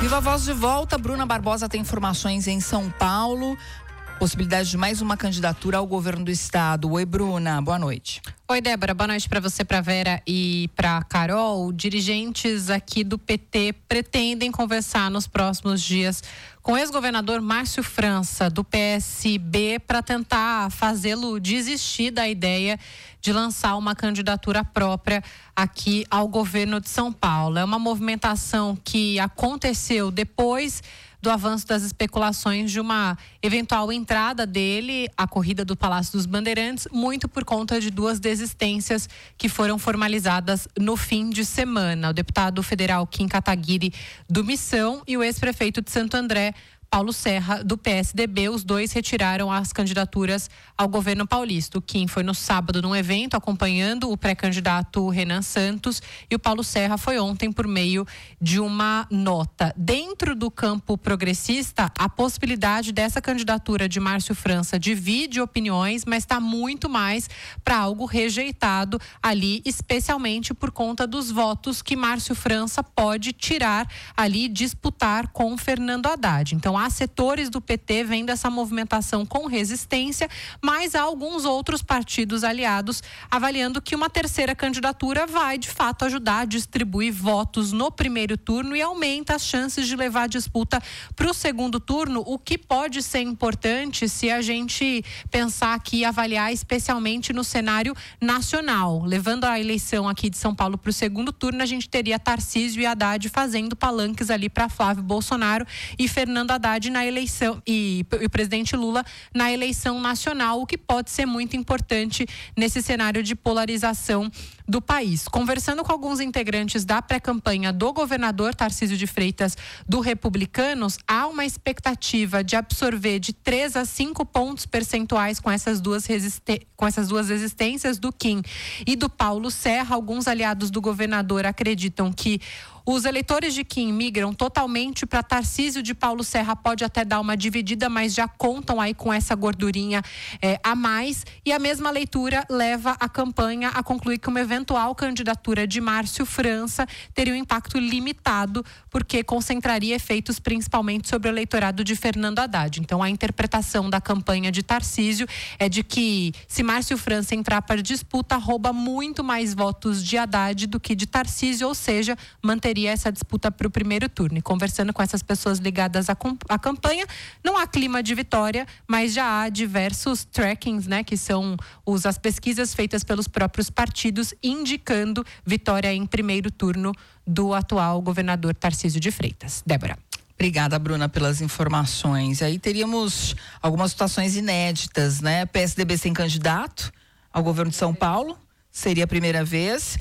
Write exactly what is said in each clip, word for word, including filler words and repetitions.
Viva Voz de volta. Bruna Barbosa tem informações em São Paulo. Possibilidade de mais uma candidatura ao governo do estado. Oi, Bruna. Boa noite. Oi, Débora. Boa noite para você, para Vera e para Carol. Dirigentes aqui do P T pretendem conversar nos próximos dias com o ex-governador Márcio França, do P S B, para tentar fazê-lo desistir da ideia de lançar uma candidatura própria aqui ao governo de São Paulo. É uma movimentação que aconteceu depois do avanço das especulações de uma eventual entrada dele à corrida do Palácio dos Bandeirantes, muito por conta de duas desistências que foram formalizadas no fim de semana. O deputado federal Kim Kataguiri, do Missão, e o ex-prefeito de Santo André, Paulo Serra, do P S D B, os dois retiraram as candidaturas ao governo paulista. O Kim foi no sábado num evento acompanhando o pré-candidato Renan Santos e o Paulo Serra foi ontem por meio de uma nota. Dentro do campo progressista, a possibilidade dessa candidatura de Márcio França divide opiniões, mas está muito mais para algo rejeitado ali, especialmente por conta dos votos que Márcio França pode tirar ali, disputar com Fernando Haddad. Então, há setores do P T vendo essa movimentação com resistência, mas há alguns outros partidos aliados avaliando que uma terceira candidatura vai, de fato, ajudar a distribuir votos no primeiro turno e aumenta as chances de levar a disputa para o segundo turno, o que pode ser importante se a gente pensar aqui e avaliar especialmente no cenário nacional. Levando a eleição aqui de São Paulo para o segundo turno, a gente teria Tarcísio e Haddad fazendo palanques ali para Flávio Bolsonaro e Fernando Haddad na eleição e, e o presidente Lula na eleição nacional, o que pode ser muito importante nesse cenário de polarização do país. Conversando com alguns integrantes da pré-campanha do governador Tarcísio de Freitas do Republicanos, há uma expectativa de absorver de três a cinco pontos percentuais com essas duas, resiste- com essas duas resistências do Kim e do Paulo Serra. Alguns aliados do governador acreditam que os eleitores de Kim migram totalmente para Tarcísio. De Paulo Serra pode até dar uma dividida, mas já contam aí com essa gordurinha é, a mais. E a mesma leitura leva a campanha a concluir que uma eventual candidatura de Márcio França teria um impacto limitado, porque concentraria efeitos principalmente sobre o eleitorado de Fernando Haddad. Então, a interpretação da campanha de Tarcísio é de que se Márcio França entrar para disputa, rouba muito mais votos de Haddad do que de Tarcísio, ou seja, manter essa disputa para o primeiro turno. E conversando com essas pessoas ligadas à, à campanha, não há clima de vitória, mas já há diversos trackings, né, que são os, as pesquisas feitas pelos próprios partidos indicando vitória em primeiro turno do atual governador Tarcísio de Freitas. Débora. Obrigada, Bruna, pelas informações. Aí teríamos algumas situações inéditas, né? P S D B sem candidato ao governo de São Paulo, seria a primeira vez.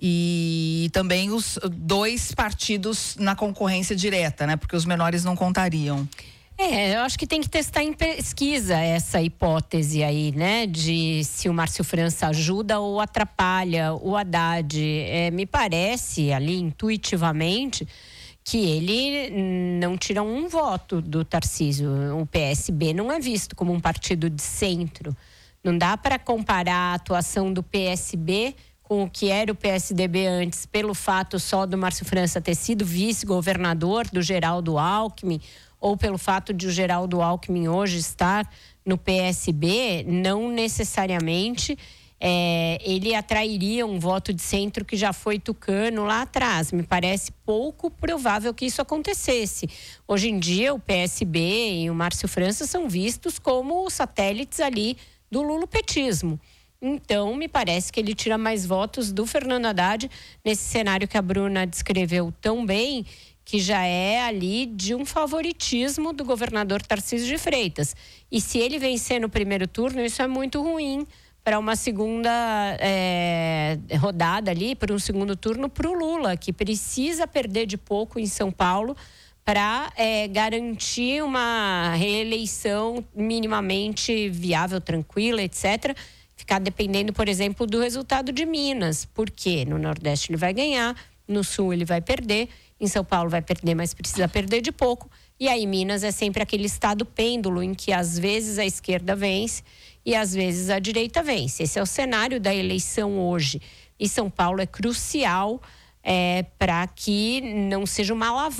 E também os dois partidos na concorrência direta, né? Porque os menores não contariam. É, eu acho que tem que testar em pesquisa essa hipótese aí, né? De se o Márcio França ajuda ou atrapalha o Haddad. É, me parece ali intuitivamente que ele não tira um voto do Tarcísio. O P S B não é visto como um partido de centro. Não dá para comparar a atuação do P S B com o que era o P S D B antes, pelo fato só do Márcio França ter sido vice-governador do Geraldo Alckmin, ou pelo fato de o Geraldo Alckmin hoje estar no P S B, não necessariamente é, ele atrairia um voto de centro que já foi tucano lá atrás. Me parece pouco provável que isso acontecesse. Hoje em dia, o P S B e o Márcio França são vistos como satélites ali do lulopetismo. Então, me parece que ele tira mais votos do Fernando Haddad nesse cenário que a Bruna descreveu tão bem, que já é ali de um favoritismo do governador Tarcísio de Freitas. E se ele vencer no primeiro turno, isso é muito ruim para uma segunda é, rodada ali, para um segundo turno para o Lula, que precisa perder de pouco em São Paulo para é, garantir uma reeleição minimamente viável, tranquila, etcétera, ficar dependendo, por exemplo, do resultado de Minas, porque no Nordeste ele vai ganhar, no Sul ele vai perder, em São Paulo vai perder, mas precisa perder de pouco, e aí Minas é sempre aquele estado pêndulo em que às vezes a esquerda vence e às vezes a direita vence. Esse é o cenário da eleição hoje, e São Paulo é crucial é, para que não seja uma alavanca